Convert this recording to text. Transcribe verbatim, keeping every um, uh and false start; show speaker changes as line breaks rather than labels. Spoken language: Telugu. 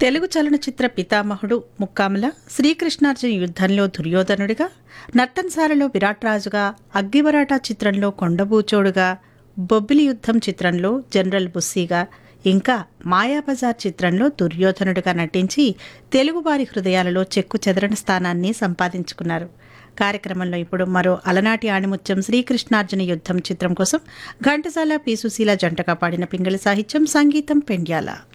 తెలుగు చలనచిత్ర పితామహుడు ముక్కాముల శ్రీకృష్ణార్జున యుద్ధంలో దుర్యోధనుడిగా, నర్తన్సాలలో విరాట్ రాజుగా, అగ్గివరాటా చిత్రంలో కొండబూచోడుగా, బొబ్బిలి యుద్ధం చిత్రంలో జనరల్ బుస్సీగా, ఇంకా మాయాబజార్ చిత్రంలో దుర్యోధనుడిగా నటించి తెలుగువారి హృదయాలలో చెక్కు చెదరని స్థానాన్ని సంపాదించుకున్నారు. కార్యక్రమంలో ఇప్పుడు మరో అలనాటి ఆణిముత్యం శ్రీకృష్ణార్జున యుద్ధం చిత్రం కోసం ఘంటసాల పి సుశీల జంటగా పాడిన పింగళి సాహిత్యం, సంగీతం పెండ్యాల.